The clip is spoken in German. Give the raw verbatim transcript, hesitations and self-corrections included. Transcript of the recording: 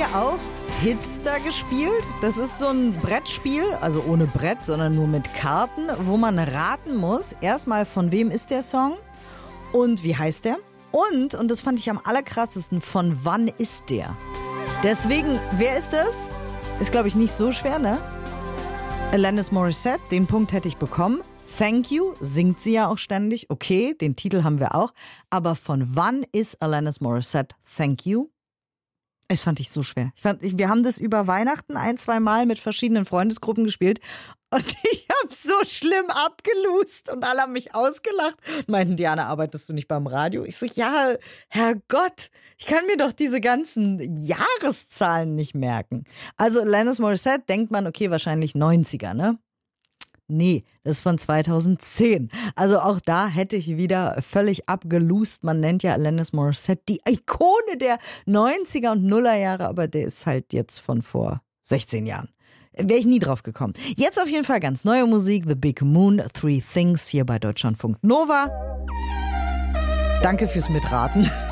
ihr auch Hits da gespielt? Das ist so ein Brettspiel, also ohne Brett, sondern nur mit Karten, wo man raten muss, erstmal von wem ist der Song und wie heißt der? Und, und das fand ich am allerkrassesten, von wann ist der? Deswegen, wer ist das? Ist, glaube ich, nicht so schwer, ne? Alanis Morissette, den Punkt hätte ich bekommen. Thank You, singt sie ja auch ständig. Okay, den Titel haben wir auch. Aber von wann ist Alanis Morissette Thank You? Das fand ich so schwer. Ich fand, wir haben das über Weihnachten ein, zwei Mal mit verschiedenen Freundesgruppen gespielt. Und ich habe so schlimm abgelust und alle haben mich ausgelacht. Meinten, Diana, arbeitest du nicht beim Radio? Ich so, ja, Herrgott, ich kann mir doch diese ganzen Jahreszahlen nicht merken. Also Alanis Morissette, denkt man, okay, wahrscheinlich neunziger, ne? Nee, das ist von zweitausendzehn. Also auch da hätte ich wieder völlig abgelust. Man nennt ja Alanis Morissette die Ikone der neunziger und Nullerjahre, aber der ist halt jetzt von vor sechzehn Jahren. Wäre ich nie drauf gekommen. Jetzt auf jeden Fall ganz neue Musik. The Big Moon, Three Things hier bei Deutschlandfunk Nova. Danke fürs Mitraten.